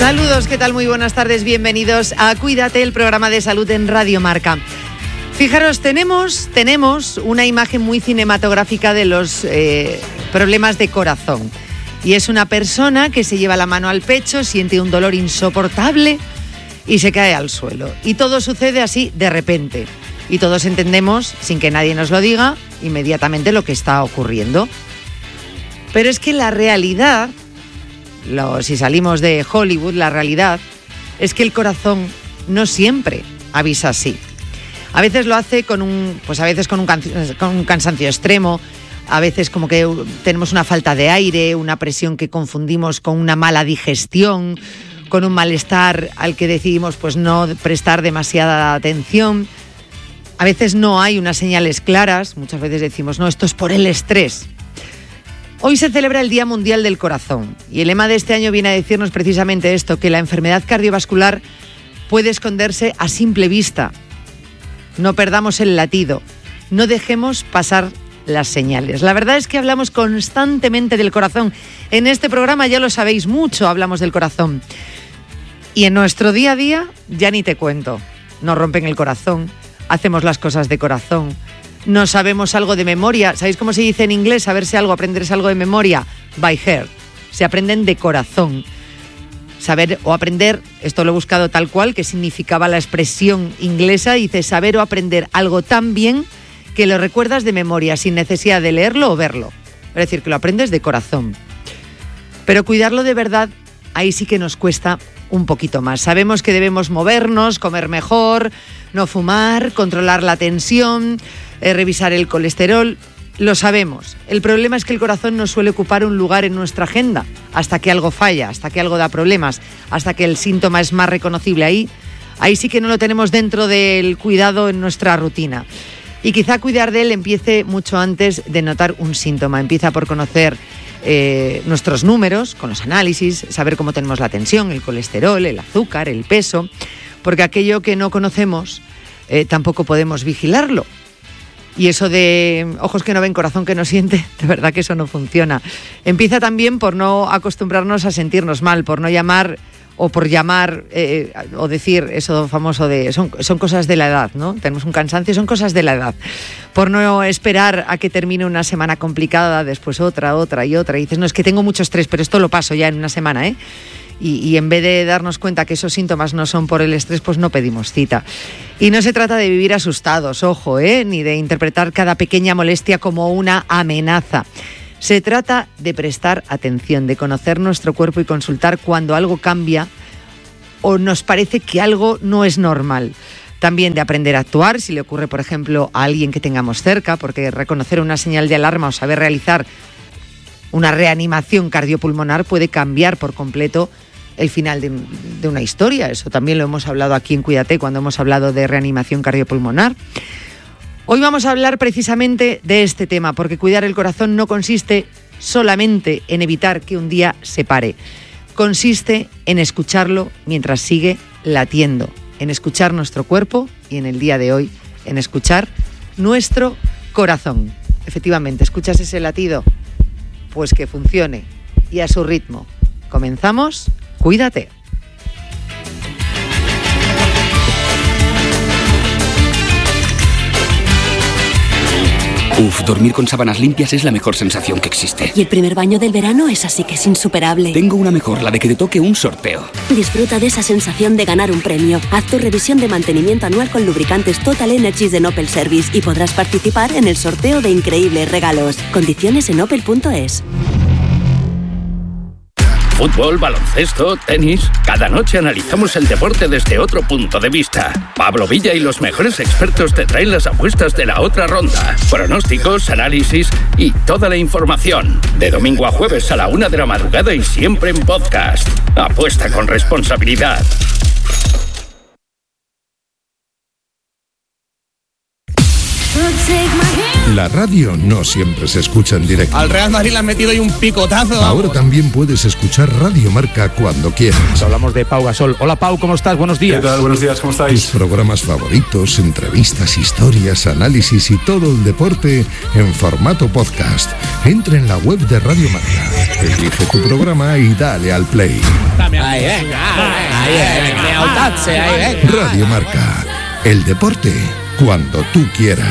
Saludos, ¿qué tal? Muy buenas tardes, bienvenidos a Cuídate, el programa de salud en Radio Marca. Fijaros, tenemos una imagen muy cinematográfica de los problemas de corazón. Y es una persona que se lleva la mano al pecho, siente un dolor insoportable y se cae al suelo. Y todo sucede así de repente. Y todos entendemos, sin que nadie nos lo diga, inmediatamente lo que está ocurriendo. Pero es que la realidad, si salimos de Hollywood, la realidad es que el corazón no siempre avisa así. A veces lo hace con un cansancio extremo, a veces como que tenemos una falta de aire, una presión que confundimos con una mala digestión, con un malestar al que decidimos pues no prestar demasiada atención. A veces no hay unas señales claras, muchas veces decimos, no, esto es por el estrés. Hoy se celebra el Día Mundial del Corazón y el lema de este año viene a decirnos precisamente esto, que la enfermedad cardiovascular puede esconderse a simple vista. No perdamos el latido, no dejemos pasar las señales. La verdad es que hablamos constantemente del corazón. En este programa, ya lo sabéis, mucho hablamos del corazón. Y en nuestro día a día, ya ni te cuento. Nos rompen el corazón, hacemos las cosas de corazón. No sabemos algo de memoria. ¿Sabéis cómo se dice en inglés? Saberse algo, aprenderse algo de memoria. By heart. Se aprenden de corazón. Saber o aprender, esto lo he buscado tal cual, que significaba la expresión inglesa, dice saber o aprender algo tan bien que lo recuerdas de memoria, sin necesidad de leerlo o verlo. Es decir, que lo aprendes de corazón. Pero cuidarlo de verdad, ahí sí que nos cuesta un poquito más. Sabemos que debemos movernos, comer mejor, no fumar, controlar la tensión, revisar el colesterol. Lo sabemos. El problema es que el corazón no suele ocupar un lugar en nuestra agenda hasta que algo falla, hasta que algo da problemas, hasta que el síntoma es más reconocible. Ahí sí que no lo tenemos dentro del cuidado en nuestra rutina. Y quizá cuidar de él empiece mucho antes de notar un síntoma. Empieza por conocer nuestros números con los análisis, saber cómo tenemos la tensión, el colesterol, el azúcar, el peso, porque aquello que no conocemos tampoco podemos vigilarlo. Y eso de ojos que no ven, corazón que no siente, de verdad que eso no funciona. Empieza también por no acostumbrarnos a sentirnos mal, por no llamar o por llamar o decir eso famoso de son cosas de la edad, ¿no? Tenemos un cansancio, son cosas de la edad. Por no esperar a que termine una semana complicada, después otra y otra. Y dices, no, es que tengo mucho estrés, pero esto lo paso ya en una semana, ¿eh? Y en vez de darnos cuenta que esos síntomas no son por el estrés, pues no pedimos cita. Y no se trata de vivir asustados, ojo, ni de interpretar cada pequeña molestia como una amenaza. Se trata de prestar atención, de conocer nuestro cuerpo y consultar cuando algo cambia o nos parece que algo no es normal. También de aprender a actuar, si le ocurre, por ejemplo, a alguien que tengamos cerca, porque reconocer una señal de alarma o saber realizar una reanimación cardiopulmonar puede cambiar por completo el final de una historia. Eso también lo hemos hablado aquí en Cuídate cuando hemos hablado de reanimación cardiopulmonar. Hoy vamos a hablar precisamente de este tema, porque cuidar el corazón no consiste solamente en evitar que un día se pare. Consiste en escucharlo mientras sigue latiendo, en escuchar nuestro cuerpo y en el día de hoy, en escuchar nuestro corazón. Efectivamente, ¿escuchas ese latido? Pues que funcione y a su ritmo. Comenzamos, Cuídate. Dormir con sábanas limpias es la mejor sensación que existe. Y el primer baño del verano es así que es insuperable. Tengo una mejor, la de que te toque un sorteo. Disfruta de esa sensación de ganar un premio. Haz tu revisión de mantenimiento anual con lubricantes Total Energies de Opel Service y podrás participar en el sorteo de increíbles regalos. Condiciones en opel.es. Fútbol, baloncesto, tenis... Cada noche analizamos el deporte desde otro punto de vista. Pablo Villa y los mejores expertos te traen las apuestas de la otra ronda. Pronósticos, análisis y toda la información. De domingo a jueves a la 1 de la madrugada y siempre en podcast. Apuesta con responsabilidad. La radio no siempre se escucha en directo. Al Real Madrid le han metido ahí un picotazo. Ahora también puedes escuchar Radio Marca cuando quieras. Hablamos de Pau Gasol. Hola Pau, ¿cómo estás? Buenos días. ¿Qué tal? Buenos días, ¿cómo estáis? Tus programas favoritos, entrevistas, historias, análisis y todo el deporte en formato podcast. Entra en la web de Radio Marca, elige tu programa y dale al play. Radio Marca, el deporte cuando tú quieras.